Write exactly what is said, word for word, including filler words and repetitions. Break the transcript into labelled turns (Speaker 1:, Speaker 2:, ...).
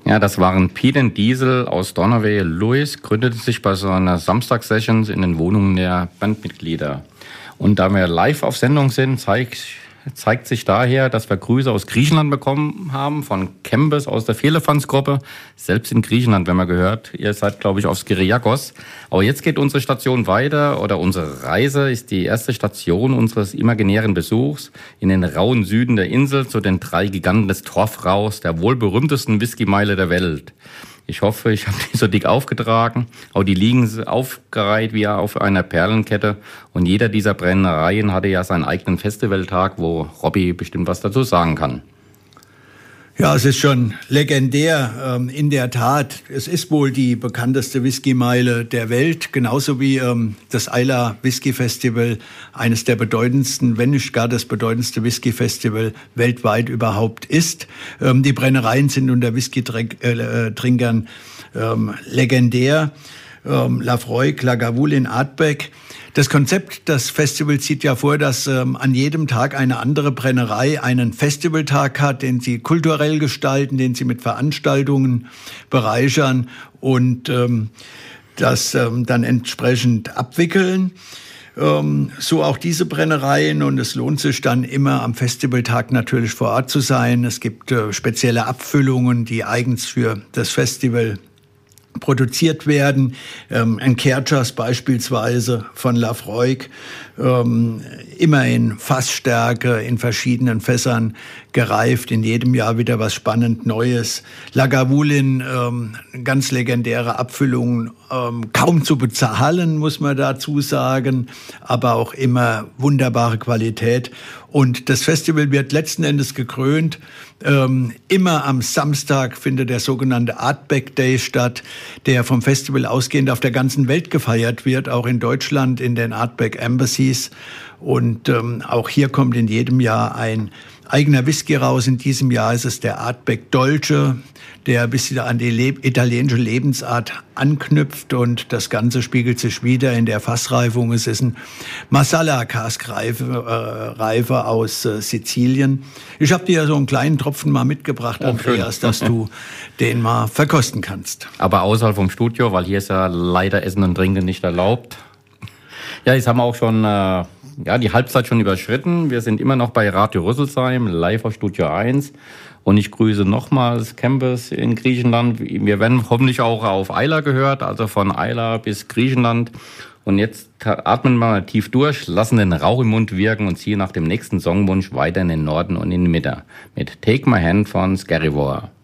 Speaker 1: Ja, das waren Pete und Diesel aus Donnerway. Louis gründete sich bei so einer Samstagssessions in den Wohnungen der Bandmitglieder. Und da wir live auf Sendung sind, zeigt, zeigt sich daher, dass wir Grüße aus Griechenland bekommen haben, von Kembes aus der Vierlefanz-Gruppe. Selbst in Griechenland, wenn man gehört, ihr seid, glaube ich, auf Skiriakos. Aber jetzt geht unsere Station weiter, oder unsere Reise ist die erste Station unseres imaginären Besuchs in den rauen Süden der Insel zu den drei Giganten des Torfrauchs, der wohl berühmtesten Whiskymeile der Welt. Ich hoffe, ich habe die so dick aufgetragen. Aber die liegen aufgereiht wie auf einer Perlenkette. Und jeder dieser Brennereien hatte ja seinen eigenen Festivaltag, wo Robby bestimmt was dazu sagen kann.
Speaker 2: Ja, es ist schon legendär. Ähm, in der Tat, es ist wohl die bekannteste Whiskymeile der Welt, genauso wie ähm, das Islay Whisky Festival, eines der bedeutendsten, wenn nicht gar das bedeutendste Whisky Festival weltweit überhaupt ist. Ähm, die Brennereien sind unter Whisky-Trinkern ähm, legendär. Ähm, Laphroaig, Lagavulin, Ardbeg. Das Konzept des Festivals sieht ja vor, dass ähm, an jedem Tag eine andere Brennerei einen Festivaltag hat, den sie kulturell gestalten, den sie mit Veranstaltungen bereichern und ähm, das ähm, dann entsprechend abwickeln. Ähm, so auch diese Brennereien, und es lohnt sich dann immer am Festivaltag natürlich vor Ort zu sein. Es gibt äh, spezielle Abfüllungen, die eigens für das Festival produziert werden. Ähm, ein Kerchas beispielsweise von Laphroaig, ähm, immer in Fassstärke, in verschiedenen Fässern gereift, in jedem Jahr wieder was spannend Neues. Lagavulin, ähm, ganz legendäre Abfüllungen, ähm, kaum zu bezahlen, muss man dazu sagen, aber auch immer wunderbare Qualität. Und das Festival wird letzten Endes gekrönt. Ähm, immer am Samstag findet der sogenannte Ardbeg Day statt, der vom Festival ausgehend auf der ganzen Welt gefeiert wird, auch in Deutschland in den Ardbeg Embassies. Und ähm, auch hier kommt in jedem Jahr ein eigener Whisky raus. In diesem Jahr ist es der Ardbeg Dolce, der ein bisschen an die Le- italienische Lebensart anknüpft, und das Ganze spiegelt sich wieder in der Fassreifung. Es ist ein Marsala-Cask-Reife äh, Reife aus äh, Sizilien. Ich habe dir so einen kleinen Tropfen mal mitgebracht, oh, Andreas, schön, dass du den mal verkosten kannst.
Speaker 1: Aber außerhalb vom Studio, weil hier ist ja leider Essen und Trinken nicht erlaubt. Ja, jetzt haben wir auch schon äh, ja, die Halbzeit schon überschritten. Wir sind immer noch bei Radio Rüsselsheim, live auf Studio eins. Und ich grüße nochmals Kembes in Griechenland. Wir werden hoffentlich auch auf Islay gehört, also von Islay bis Griechenland. Und jetzt atmen wir mal tief durch, lassen den Rauch im Mund wirken und ziehen nach dem nächsten Songwunsch weiter in den Norden und in die Mitte mit Take My Hand von Scarivore.